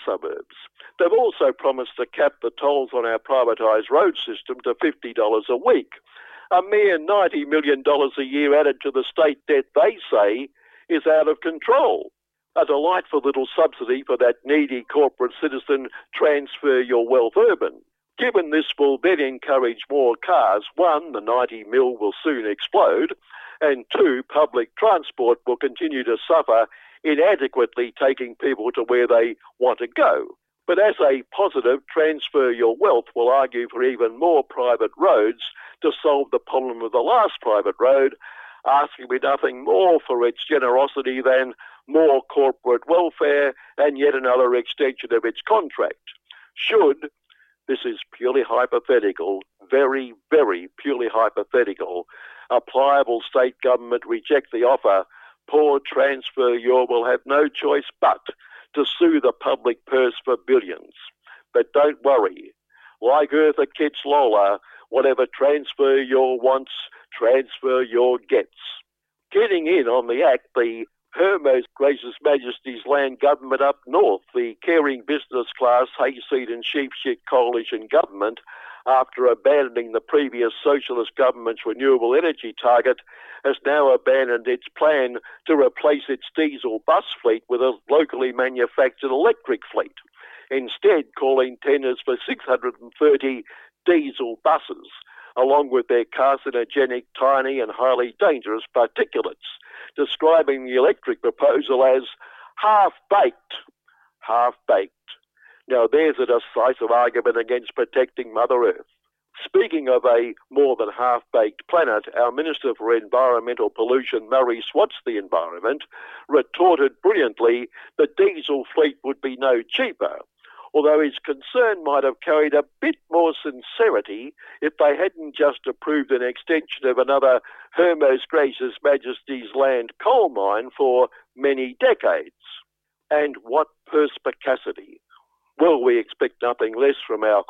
suburbs. They've also promised to cap the tolls on our privatised road system to $50 a week. A mere $90 million a year added to the state debt, they say, is out of control. A delightful little subsidy for that needy corporate citizen, transfer your wealth urban. Given this will then encourage more cars, one, the 90 mil will soon explode, and two, public transport will continue to suffer inadequately taking people to where they want to go. But as a positive, transfer your wealth will argue for even more private roads to solve the problem of the last private road, asking me nothing more for its generosity than more corporate welfare and yet another extension of its contract. Should, this is purely hypothetical, very, very purely hypothetical, a pliable state government reject the offer, poor transfer your will have no choice but to sue the public purse for billions. But don't worry, like Eartha Kitt's Lola, whatever transfer your wants, transfer your gets. Getting in on the act, the Her Most Gracious Majesty's Land Government up north, the caring business class hayseed and sheep shit coalition government, after abandoning the previous socialist government's renewable energy target, has now abandoned its plan to replace its diesel bus fleet with a locally manufactured electric fleet, instead calling tenders for 630 diesel buses, along with their carcinogenic, tiny and highly dangerous particulates, describing the electric proposal as half-baked. Half-baked. Now there's a decisive argument against protecting Mother Earth. Speaking of a more than half-baked planet, our Minister for Environmental Pollution, Murray Swats the Environment, retorted brilliantly the diesel fleet would be no cheaper, although his concern might have carried a bit more sincerity if they hadn't just approved an extension of another Her Most Gracious Majesty's Land coal mine for many decades. And what perspicacity! Well, we expect nothing less from our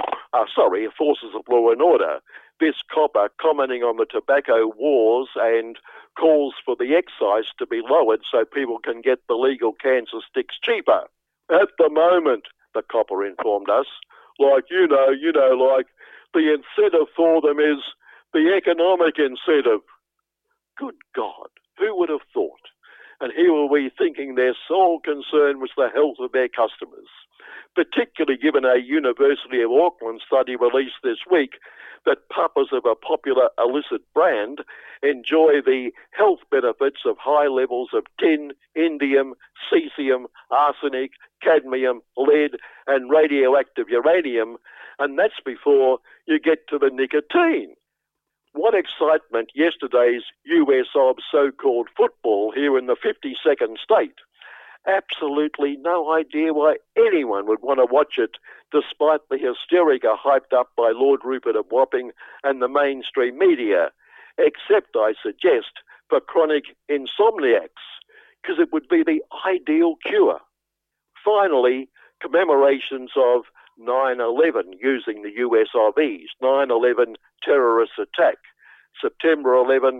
forces of law and order. This copper commenting on the tobacco wars and calls for the excise to be lowered so people can get the legal cancer sticks cheaper. At the moment, the copper informed us, like the incentive for them is the economic incentive. Good God, who would have thought? And here were we thinking their sole concern was the health of their customers, particularly given a University of Auckland study released this week that puppers of a popular illicit brand enjoy the health benefits of high levels of tin, indium, cesium, arsenic, cadmium, lead and radioactive uranium, and that's before you get to the nicotine. What excitement yesterday's US of so-called football here in the 52nd state. Absolutely no idea why anyone would want to watch it, despite the hysteria hyped up by Lord Rupert of Wapping and the mainstream media, except, I suggest, for chronic insomniacs, because it would be the ideal cure. Finally, commemorations of 9/11 using the US OVs, 9/11 terrorist attack, September 11,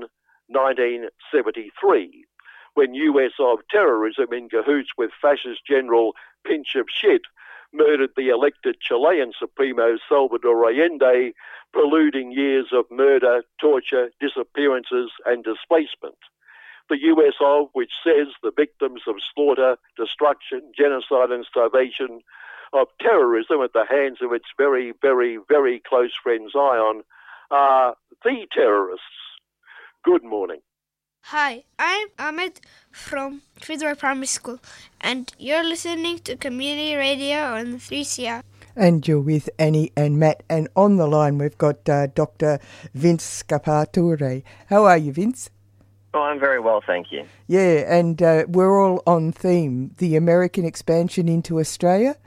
1973. When US of terrorism in cahoots with fascist General Pinochet Shit murdered the elected Chilean Supremo Salvador Allende, preluding years of murder, torture, disappearances and displacement. The US of, which says the victims of slaughter, destruction, genocide and starvation of terrorism at the hands of its very, very, very close friend Zion are the terrorists. Good morning. Hi, I'm Ahmed from Fitzroy Primary School, and you're listening to Community Radio on 3CR. And you're with Annie and Matt, and on the line we've got Dr. Vince Scapature. How are you, Vince? Oh, I'm very well, thank you. Yeah, and we're all on theme, the American expansion into Australia.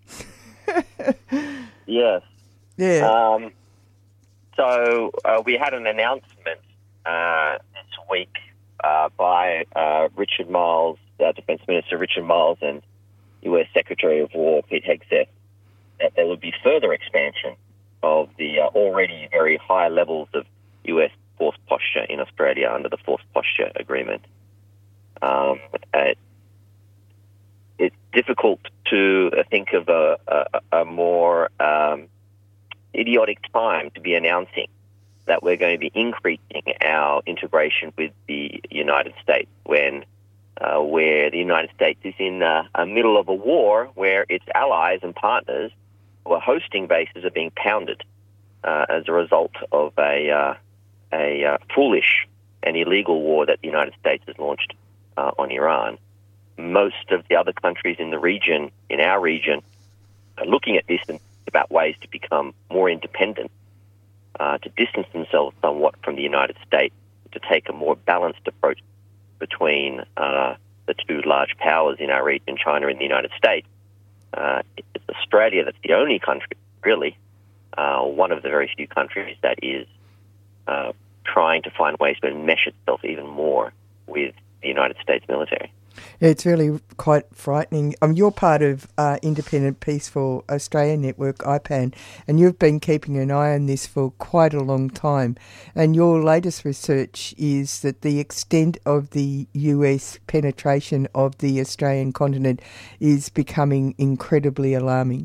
Yes. Yeah. So we had an announcement this week by Richard Miles, Defence Minister Richard Miles, and US Secretary of War Pete Hegseth, that there would be further expansion of the already very high levels of US force posture in Australia under the Force Posture Agreement. It's difficult to think of a more idiotic time to be announcing that we're going to be increasing our integration with the United States when where the United States is in the middle of a war where its allies and partners who are hosting bases are being pounded as a result of a foolish and illegal war that the United States has launched on Iran. Most of the other countries in the region, in our region, are looking at this and about ways to become more independent, to distance themselves somewhat from the United States, to take a more balanced approach between the two large powers in our region, China and the United States. It's Australia that's the only country, really, one of the very few countries that is trying to find ways to enmesh itself even more with the United States military. It's really quite frightening. You're part of Independent Peaceful Australia Network, IPAN, and you've been keeping an eye on this for quite a long time. And your latest research is that the extent of the US penetration of the Australian continent is becoming incredibly alarming.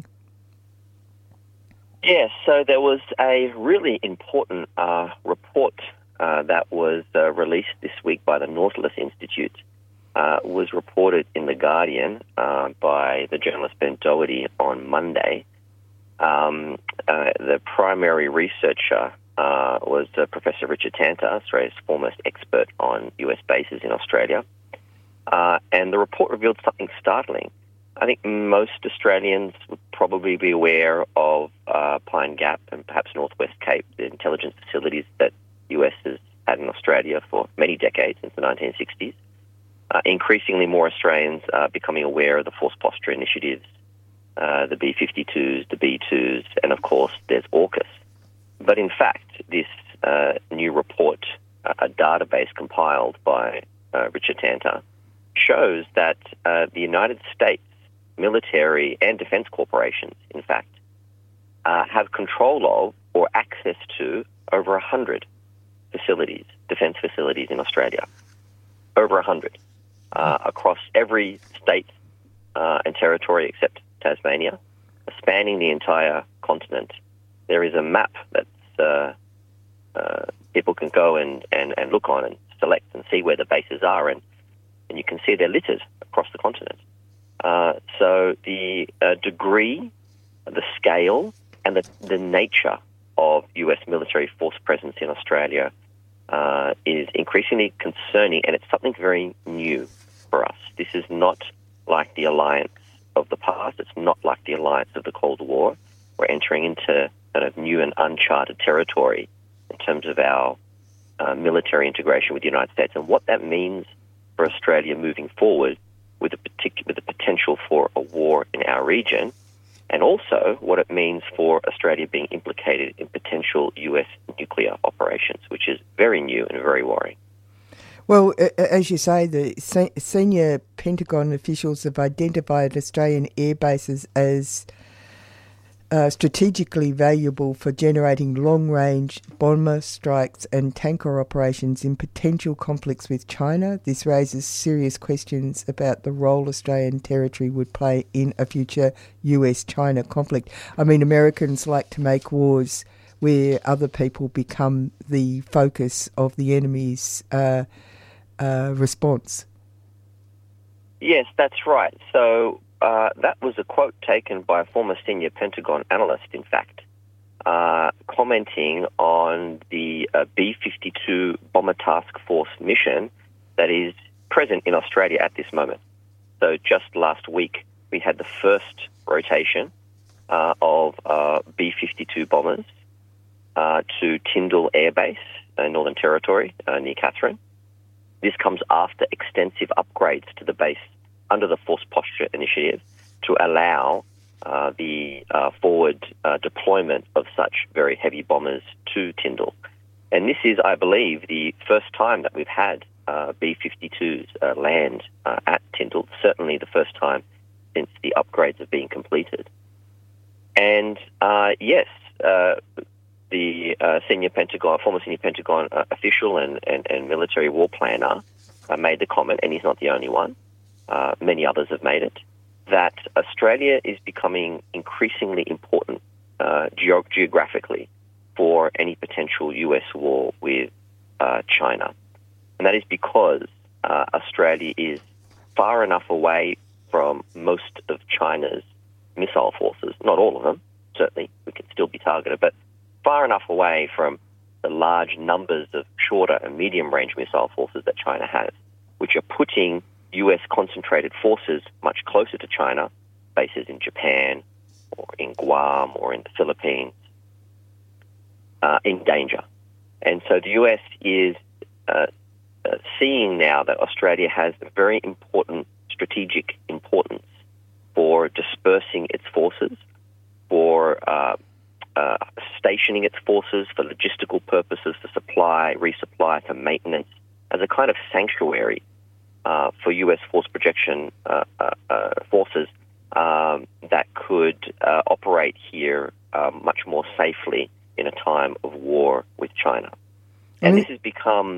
Yes, so there was a really important report that was released this week by the Nautilus Institute. Was reported in The Guardian by the journalist Ben Doherty on Monday. The primary researcher was Professor Richard Tanter, Australia's foremost expert on US bases in Australia. And the report revealed something startling. I think most Australians would probably be aware of Pine Gap and perhaps Northwest Cape, the intelligence facilities that the US has had in Australia for many decades, since the 1960s. Increasingly more Australians are becoming aware of the force posture initiatives, the B-52s, the B-2s, and of course there's AUKUS. But in fact, this new report, a database compiled by Richard Tanter, shows that the United States military and defense corporations, in fact, have control of or access to over 100 facilities, defense facilities in Australia. Over 100. Across every state and territory except Tasmania, spanning the entire continent. There is a map that people can go and look on and select and see where the bases are, and you can see they're littered across the continent. So the degree, the scale, and the nature of US military force presence in Australia is increasingly concerning, and it's something very new for us. This is not like the alliance of the past. It's not like the alliance of the Cold War. We're entering into kind of new and uncharted territory in terms of our military integration with the United States, and what that means for Australia moving forward with the potential for a war in our region, and also what it means for Australia being implicated in potential US nuclear operations, which is very new and very worrying. Well, as you say, the senior Pentagon officials have identified Australian air bases as strategically valuable for generating long-range bomber strikes and tanker operations in potential conflicts with China. This raises serious questions about the role Australian territory would play in a future US-China conflict. I mean, Americans like to make wars where other people become the focus of the enemy's response. Yes, that's right. So that was a quote taken by a former senior Pentagon analyst, in fact, commenting on the B-52 Bomber Task Force mission that is present in Australia at this moment. So just last week, we had the first rotation of B-52 bombers to Tyndall Air Base in Northern Territory near Katherine. This comes after extensive upgrades to the base under the Force Posture Initiative to allow the forward deployment of such very heavy bombers to Tyndall. And this is, I believe, the first time that we've had B-52s land at Tyndall, certainly the first time since the upgrades have been completed. And yes, the former senior Pentagon official and military war planner made the comment, and he's not the only one. Many others have made it, that Australia is becoming increasingly important geographically for any potential US war with China. And that is because Australia is far enough away from most of China's missile forces, not all of them, certainly we can still be targeted, but far enough away from the large numbers of shorter and medium-range missile forces that China has, which are putting US concentrated forces much closer to China, bases in Japan or in Guam or in the Philippines, in danger. And so the US is seeing now that Australia has a very important strategic importance for dispersing its forces, for stationing its forces for logistical purposes, for supply, resupply, for maintenance, as a kind of sanctuary for U.S. force projection forces that could operate here much more safely in a time of war with China. And this has become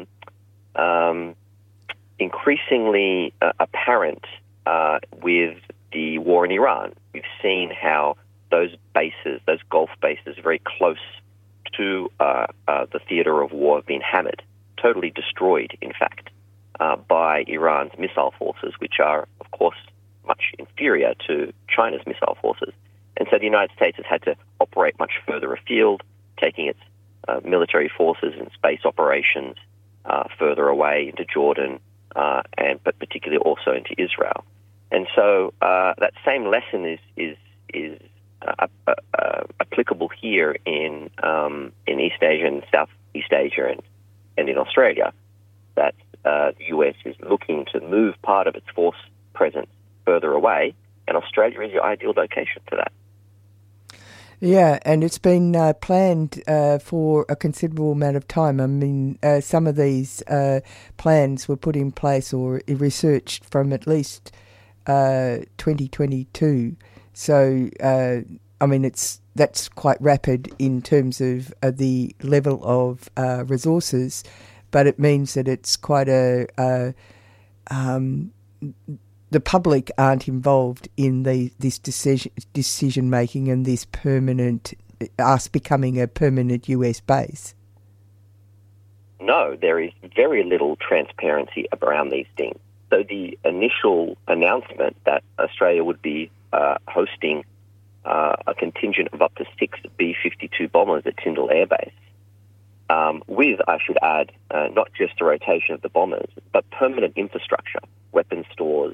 increasingly apparent with the war in Iran. We've seen how those bases, those Gulf bases very close to the theater of war have been hammered, totally destroyed, in fact, by Iran's missile forces, which are, of course, much inferior to China's missile forces. And so the United States has had to operate much further afield, taking its military forces and space operations further away into Jordan, but particularly also into Israel. And so that same lesson is applicable here in East Asia and Southeast Asia and in Australia, that the US is looking to move part of its force presence further away, and Australia is the ideal location for that. Yeah, and it's been planned for a considerable amount of time. I mean, some of these plans were put in place or researched from at least 2022. So, I mean, that's quite rapid in terms of the level of resources, but it means that it's quite the public aren't involved in this decision making and this permanent, us becoming a permanent US base. No, there is very little transparency around these things. So the initial announcement that Australia would be hosting a contingent of up to 6 B-52 bombers at Tyndall Air Base, with, I should add, not just the rotation of the bombers, but permanent infrastructure, weapon stores,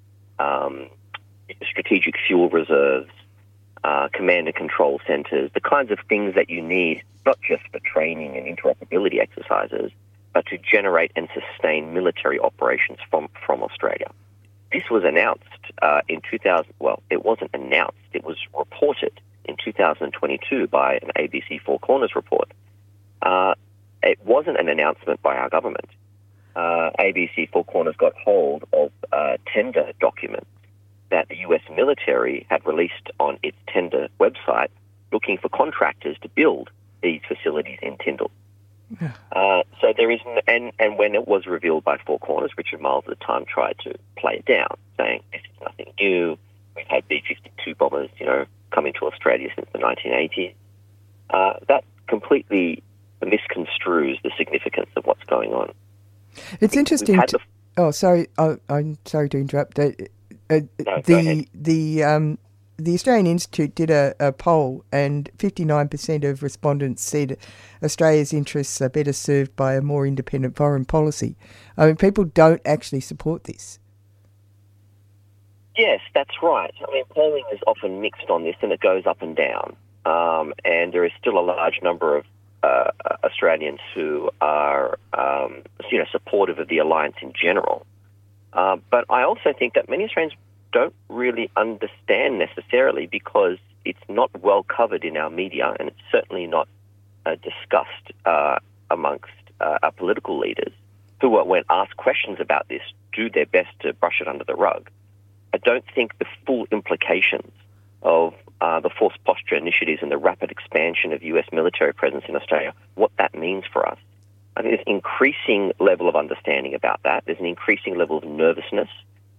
strategic fuel reserves, command and control centers, the kinds of things that you need, not just for training and interoperability exercises, but to generate and sustain military operations from Australia. This was announced in 2000. Well, it wasn't announced. It was reported in 2022 by an ABC Four Corners report. It wasn't an announcement by our government. ABC Four Corners got hold of tender documents that the US military had released on its tender website looking for contractors to build these facilities in Tyndall. So there is, and when it was revealed by Four Corners, Richard Miles at the time tried to play it down, saying this is nothing new. We've had B-52 bombers, coming to Australia since the 1980s. That completely misconstrues the significance of what's going on. It's interesting. I'm sorry to interrupt. The Australian Institute did a poll, and 59% of respondents said Australia's interests are better served by a more independent foreign policy. I mean, people don't actually support this. Yes, that's right. I mean, polling is often mixed on this, and it goes up and down. And there is still a large number of Australians who are, supportive of the alliance in general. But I also think that many Australians don't really understand necessarily, because it's not well covered in our media, and it's certainly not discussed amongst our political leaders, who, when asked questions about this, do their best to brush it under the rug. I don't think the full implications of the force posture initiatives and the rapid expansion of US military presence in Australia, what that means for us. I think there's an increasing level of understanding about that. There's an increasing level of nervousness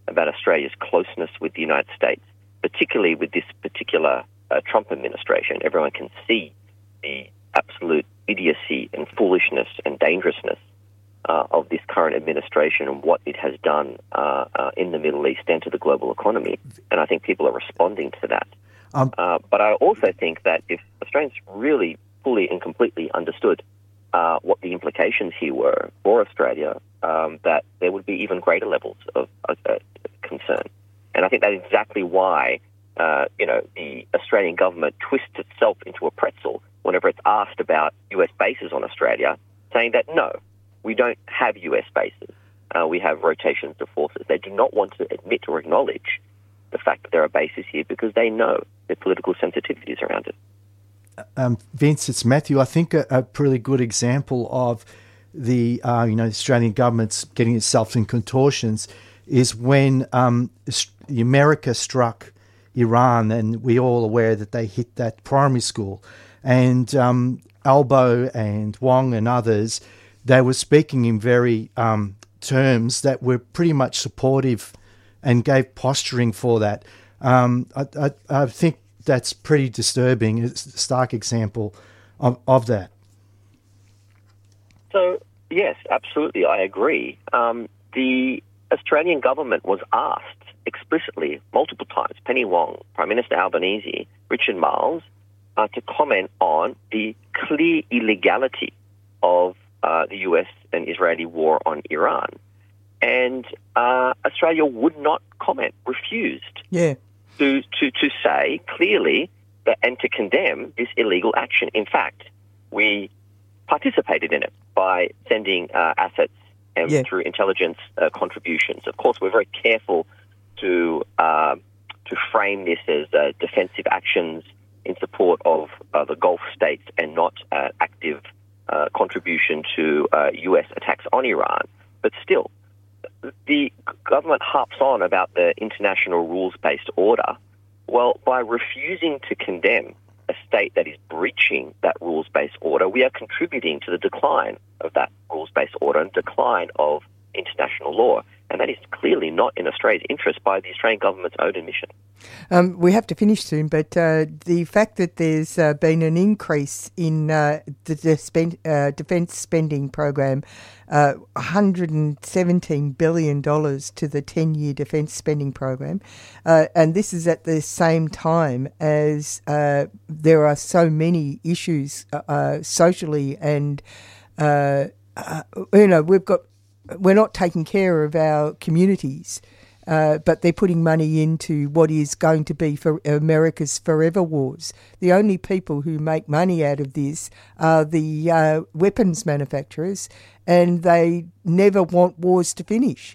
about Australia's closeness with the United States, particularly with this particular Trump administration. Everyone can see the absolute idiocy and foolishness and dangerousness of this current administration and what it has done in the Middle East and to the global economy. And I think people are responding to that. But I also think that if Australians really fully and completely understood what the implications here were for Australia, that there would be even greater levels of concern. And I think that's exactly why, the Australian government twists itself into a pretzel whenever it's asked about US bases on Australia, saying that no, we don't have US bases. We have rotations of forces. They do not want to admit or acknowledge the fact that there are bases here because they know the political sensitivities around it. Vince, it's Matthew. I think a pretty good example of the Australian government's getting itself in contortions is when America struck Iran, and we're all aware that they hit that primary school. And Albo and Wong and others, they were speaking in very terms that were pretty much supportive and gave posturing for that. I think that's pretty disturbing. It's a stark example of that. So, yes, absolutely, I agree. The Australian government was asked explicitly multiple times, Penny Wong, Prime Minister Albanese, Richard Marles, to comment on the clear illegality of the US and Israeli war on Iran. And Australia would not comment, refused to say clearly that, and to condemn this illegal action. In fact, we participated in it by sending assets and through intelligence contributions. Of course, we're very careful to frame this as defensive actions in support of the Gulf states and not active contribution to US attacks on Iran. But still, the government harps on about the international rules-based order. Well, by refusing to condemn a state that is breaching that rules-based order, we are contributing to the decline of that rules-based order and decline of international law. And that is clearly not in Australia's interest by the Australian government's own admission. We have to finish soon, but the fact that there's been an increase in the defence spending program, $117 billion to the 10-year defence spending program, and this is at the same time as there are so many issues socially and, we're not taking care of our communities, but they're putting money into what is going to be for America's forever wars. The only people who make money out of this are the weapons manufacturers, and they never want wars to finish.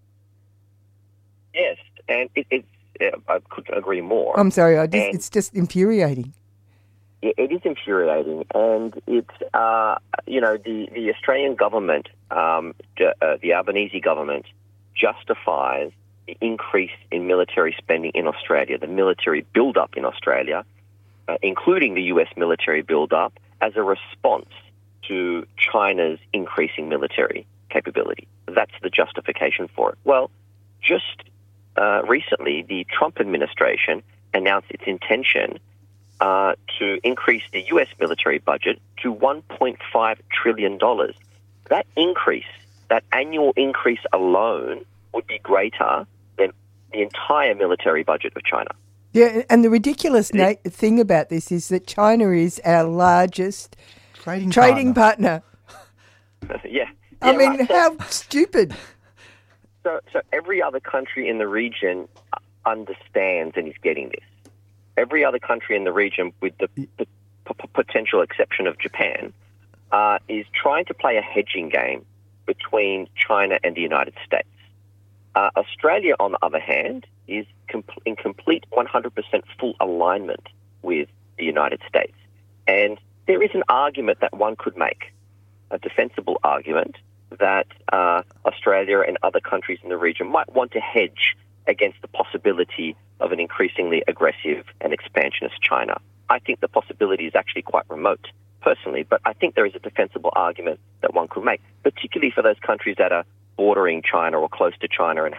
Yes, and I couldn't agree more. I'm sorry, it's just infuriating. It is infuriating, and it's the Australian government, the Albanese government, justifies the increase in military spending in Australia, the military build-up in Australia, including the US military build-up, as a response to China's increasing military capability. That's the justification for it. Well, just recently, the Trump administration announced its intention to increase the U.S. military budget to $1.5 trillion. That increase, that annual increase alone, would be greater than the entire military budget of China. Yeah, and the ridiculous thing about this is that China is our largest trading partner. Yeah. I mean, how stupid. So every other country in the region understands and is getting this. Every other country in the region, with the potential exception of Japan, is trying to play a hedging game between China and the United States. Australia, on the other hand, is in complete 100% full alignment with the United States. And there is an argument that one could make, a defensible argument, that Australia and other countries in the region might want to hedge against the possibility of an increasingly aggressive and expansionist China. I think the possibility is actually quite remote, personally, but I think there is a defensible argument that one could make, particularly for those countries that are bordering China or close to China and have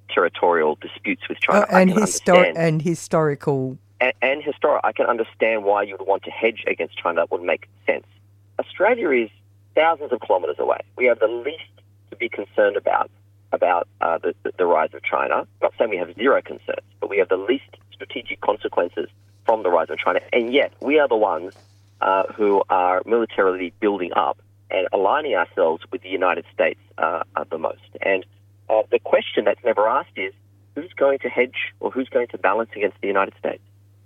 territorial disputes with China. And historical. And historic. I can understand why you would want to hedge against China. That would make sense. Australia is thousands of kilometres away. We have the least to be concerned about the rise of China. I'm not saying we have zero concerns, but we have the least strategic consequences from the rise of China. And yet, we are the ones who are militarily building up and aligning ourselves with the United States the most. And the question that's never asked is, who's going to hedge or who's going to balance against the United States?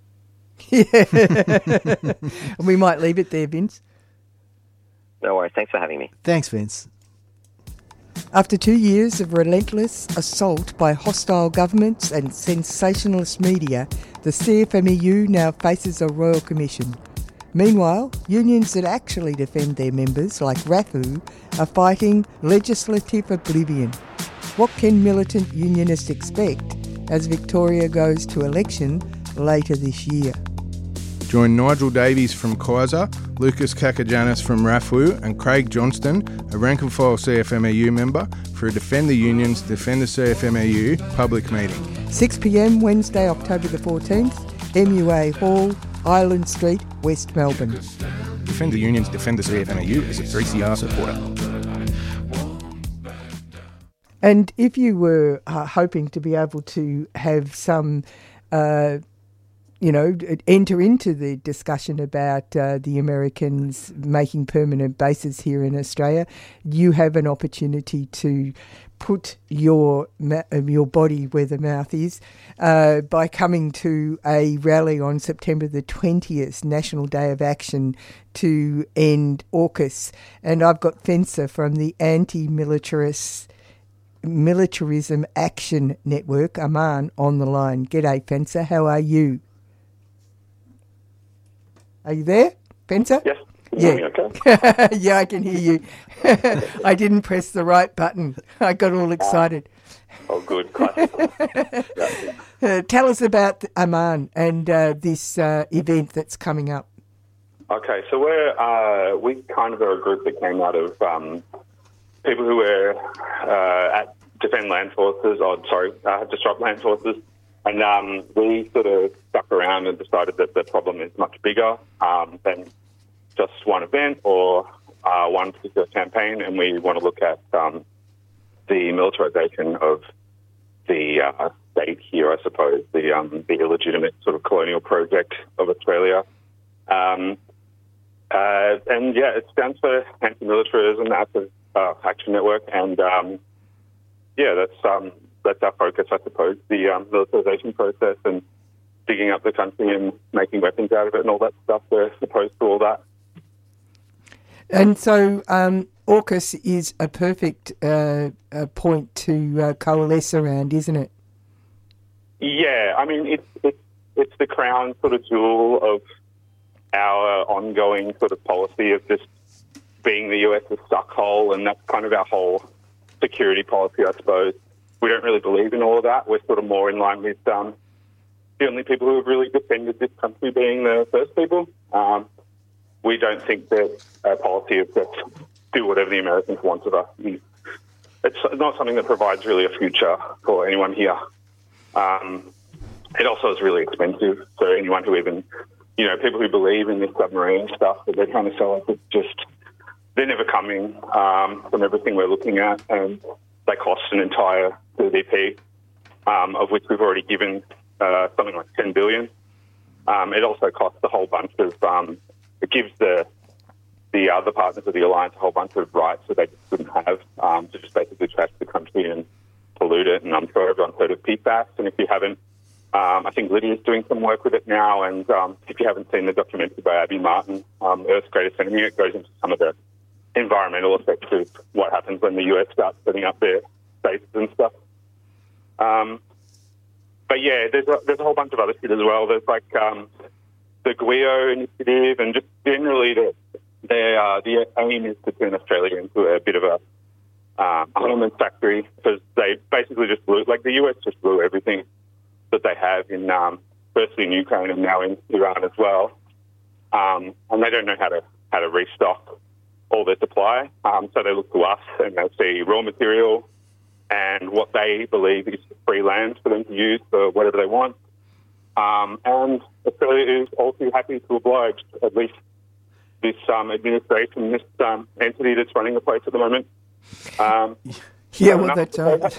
Yeah. We might leave it there, Vince. No worries. Thanks for having me. Thanks, Vince. After 2 years of relentless assault by hostile governments and sensationalist media, the CFMEU now faces a royal commission. Meanwhile, unions that actually defend their members, like RAFU, are fighting legislative oblivion. What can militant unionists expect as Victoria goes to election later this year? Join Nigel Davies from Kaiser, Lucas Kakajanis from RAFU and Craig Johnston, a rank-and-file CFMEU member, for a Defend the Unions, Defend the CFMEU public meeting. 6 p.m. Wednesday, October the 14th, MUA Hall, Island Street, West Melbourne. Defend the Unions, Defend the CFMEU is a 3CR supporter. And if you were hoping to be able to have some... enter into the discussion about the Americans making permanent bases here in Australia, you have an opportunity to put your body where the mouth is by coming to a rally on September the 20th, National Day of Action to end AUKUS. And I've got Fencer from the Militarism Action Network, Aman, on the line. G'day, Fencer. How are you? Are you there, Fencer? Yes. Yeah. Okay. Yeah, I can hear you. I didn't press the right button. I got all excited. Oh, good. Tell us about Aman and this event that's coming up. Okay, so we kind of are a group that came out of people who were at Disrupt Land Forces, and we sort of stuck around and decided that the problem is much bigger than just one event or one particular campaign, and we want to look at the militarisation of the state here, I suppose, the illegitimate sort of colonial project of Australia. And it stands for Anti-Militarism Action Network, and that's our focus, I suppose, the militarisation process and digging up the country and making weapons out of it and all that stuff. We're opposed to all that. And so AUKUS is a perfect point to coalesce around, isn't it? Yeah, I mean, it's the crown sort of jewel of our ongoing sort of policy of just being the US's suckhole, and that's kind of our whole security policy, I suppose. We don't really believe in all of that. We're sort of more in line with the only people who have really defended this country being the first people. We don't think that a policy of just do whatever the Americans want of us. It's not something that provides really a future for anyone here. It also is really expensive. So anyone who even, people who believe in this submarine stuff that they're trying to sell us, they're never coming from everything we're looking at, and they cost an entire GDP, of which we've already given something like $10 billion. It also costs a whole bunch of, it gives the other partners of the alliance a whole bunch of rights that they just couldn't have, to just basically trash the country and pollute it. And I'm sure everyone's heard of PFAS, and if you haven't, I think Lydia's doing some work with it now, and if you haven't seen the documentary by Abby Martin, Earth's Greatest Enemy, it goes into some of the environmental effects of what happens when the US starts setting up their bases and stuff. But yeah, there's a whole bunch of other shit as well. There's like the GUIO initiative, and just generally the aim is to turn Australia into a bit of a armaments factory, because they basically just blew, like the US just blew everything that they have in firstly in Ukraine and now in Iran as well, and they don't know how to restock all their supply. So they look to us and they see raw material and what they believe is free land for them to use for whatever they want. And Australia is all too happy to oblige, at least this administration, this entity that's running the place at the moment. That's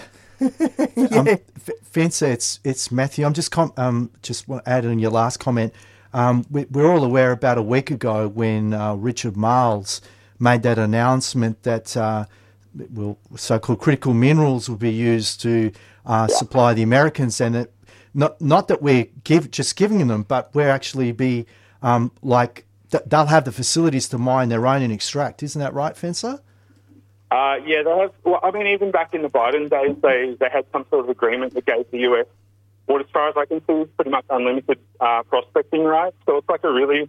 Vince, it's Matthew. I'm just want to add in your last comment. We're all aware about a week ago when Richard Marles made that announcement that so-called critical minerals will be used to supply the Americans, and it, not that we're just giving them, but we're actually be they'll have the facilities to mine their own and extract. Isn't that right, Fencer? Yeah, they have. Well, I mean, even back in the Biden days, they had some sort of agreement that gave the US, what as far as I can see, pretty much unlimited prospecting rights. So it's like a really,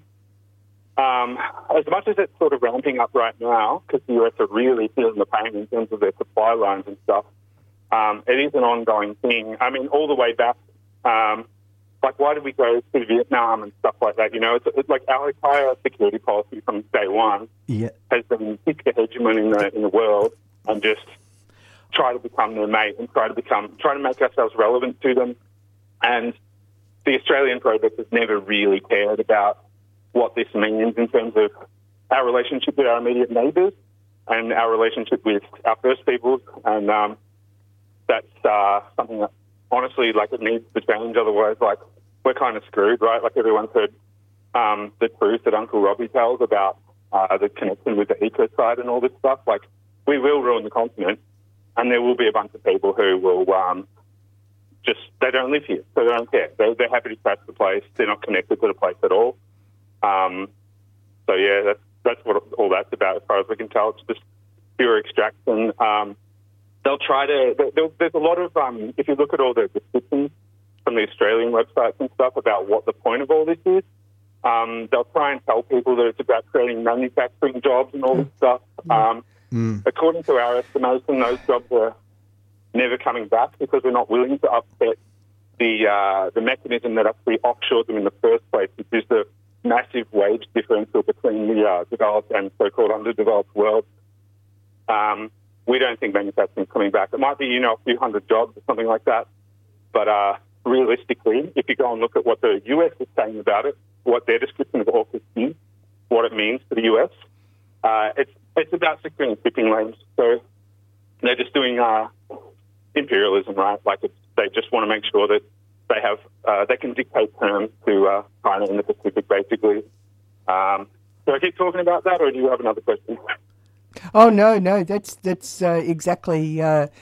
as much as it's sort of ramping up right now, because the US are really feeling the pain in terms of their supply lines and stuff, it is an ongoing thing. I mean, all the way back, like why did we go to Vietnam and stuff like that? You know, it's like our entire security policy from day one has been pick the hegemon in the world and just try to become their mate and try to make ourselves relevant to them. And the Australian project has never really cared about what this means in terms of our relationship with our immediate neighbours and our relationship with our First Peoples. And that's something that, honestly, like, it needs to change. Otherwise, like, we're kind of screwed, right? Like, everyone's heard the truth that Uncle Robbie tells about the connection with the ecocide and all this stuff. Like, we will ruin the continent, and there will be a bunch of people who will they don't live here, so they don't care. They're happy to trash the place. They're not connected to the place at all. So, yeah, that's what all that's about as far as we can tell. It's just pure extraction. They'll try to... There's a lot of... if you look at all the descriptions from the Australian websites and stuff about what the point of all this is, they'll try and tell people that it's about creating manufacturing jobs and all this stuff. According to our estimation, those jobs are never coming back because we're not willing to upset the mechanism that actually offshored them in the first place, which is the massive wage differential between the developed and so-called underdeveloped world. We don't think manufacturing is coming back. It might be, a few hundred jobs or something like that. But realistically, if you go and look at what the US is saying about it, what their description of AUKUS is, what it means for the US, it's about securing shipping lanes. So they're just doing imperialism, right? Like, they just want to make sure that they have they can dictate terms to China in the Pacific, basically. Do I keep talking about that, or do you have another question? Oh no, that's exactly.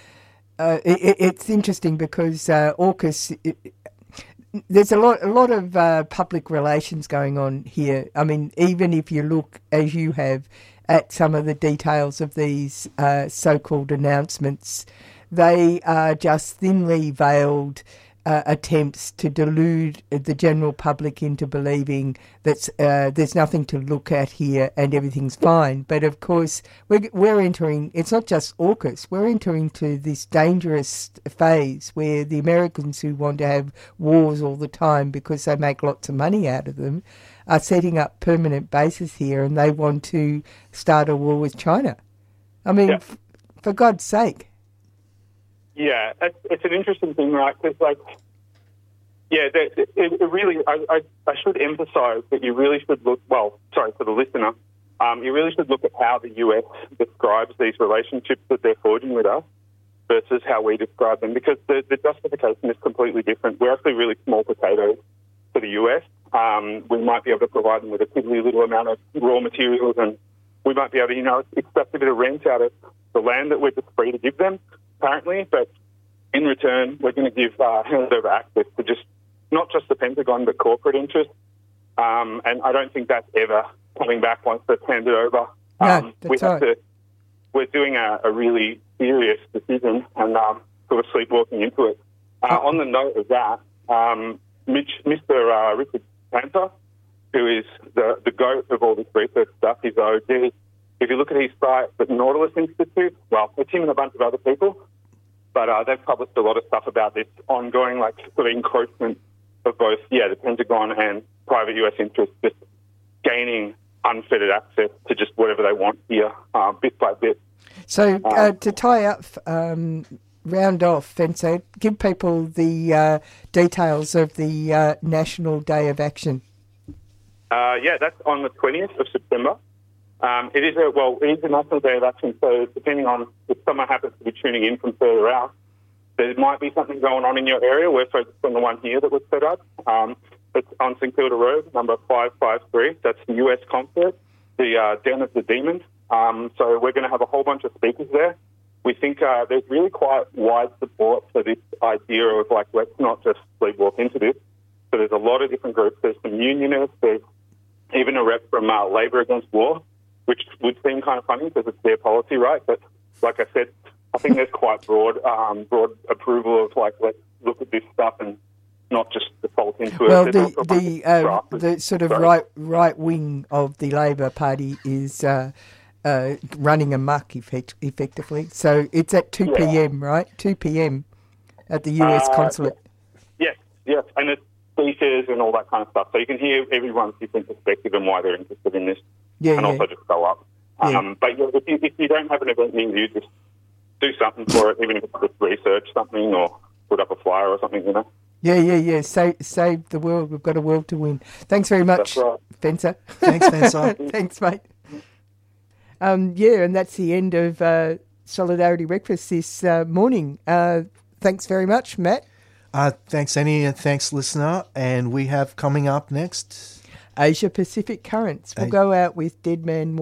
It's interesting because AUKUS. There's a lot of public relations going on here. I mean, even if you look, as you have, at some of the details of these so-called announcements, they are just thinly veiled attempts to delude the general public into believing that there's nothing to look at here and everything's fine. But of course, we're entering, it's not just AUKUS, we're entering to this dangerous phase where the Americans who want to have wars all the time because they make lots of money out of them are setting up permanent bases here, and they want to start a war with China. I mean, for God's sake. Yeah, it's an interesting thing, right? Because, like, it really, I should emphasise that you really should look, for the listener, you really should look at how the US describes these relationships that they're forging with us versus how we describe them, because the justification is completely different. We're actually really small potatoes for the US. We might be able to provide them with a piddly little amount of raw materials, and we might be able to, extract a bit of rent out of the land that we're just free to give them, apparently, but in return, we're going to give handover access to just not just the Pentagon, but corporate interests. And I don't think that's ever coming back once that's handed over. We're doing a really serious decision and sort of sleepwalking into it. On the note of that, Mr. Richard Panther, who is the GOAT of all this research stuff, he's OG. If you look at his site, the Nautilus Institute, it's him and a bunch of other people, but they've published a lot of stuff about this ongoing, sort of encroachment of both, the Pentagon and private US interests just gaining unfettered access to just whatever they want here, bit by bit. So to tie up round off, Fencer, give people the details of the National Day of Action. Yeah, that's on the 20th of September. It is a National Day of Action, so depending on if someone happens to be tuning in from further out, there might be something going on in your area. We're focused on the one here that was set up. It's on St Kilda Road, number 553. That's the US concert, the Den of the Demons. So we're going to have a whole bunch of speakers there. We think there's really quite wide support for this idea of, like, let's not just sleepwalk into this. So there's a lot of different groups. There's some unionists. There's even a rep from Labour Against War, which would seem kind of funny because it's their policy, right? But like I said, I think there's quite broad approval of, like, let's look at this stuff and not just default into it. Well, the sort of right wing of the Labor Party is running amok effectively. So it's at 2 p.m, right? 2 p.m. at the US consulate. Yes, and it's speakers and all that kind of stuff. So you can hear everyone's different perspective and why they're interested in this. Also just go up. But if you don't have an event near you, just do something for it, even if it's just research something or put up a flyer or something, you know. Yeah. Save the world. We've got a world to win. Thanks very much, Fencer. Thanks, Fencer. Thanks, mate. And that's the end of Solidarity Breakfast this morning. Thanks very much, Matt. Thanks, Annie, and thanks, listener. And we have coming up next... Asia Pacific Currents. We'll go out with Dead Man